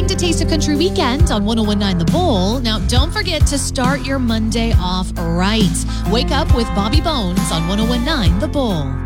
listening to Taste of Country Weekend on 1019 The Bull. Now, don't forget to start your Monday off right. Wake up with Bobby Bones on 1019 The Bull.